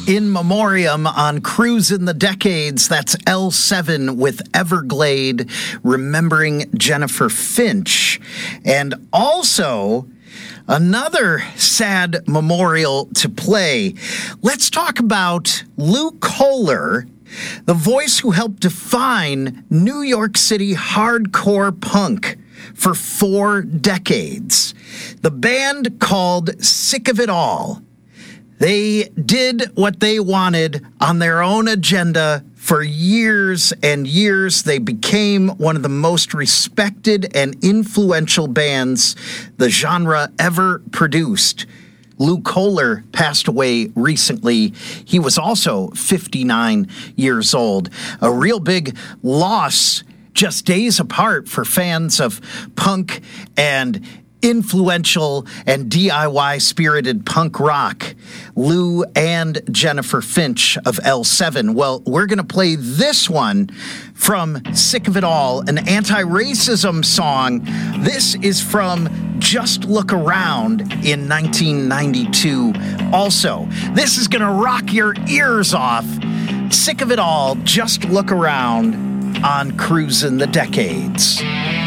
In Memoriam on Cruisin' the Decades. That's L7 with Everglade, remembering Jennifer Finch. And also another sad memorial to play. Let's talk about Lou Kohler, the voice who helped define New York City hardcore punk for 4 decades. The band called Sick of It All. They did what they wanted on their own agenda for years and years. They became one of the most respected and influential bands the genre ever produced. Lou Kohler passed away recently. He was also 59 years old. A real big loss just days apart for fans of punk and influential and DIY spirited punk rock. Lou and Jennifer Finch of L7. Well, we're going to play this one from Sick of It All, an anti-racism song. This is from Just Look Around in 1992. Also, this is going to rock your ears off. Sick of It All, Just Look Around on Cruisin' the Decades.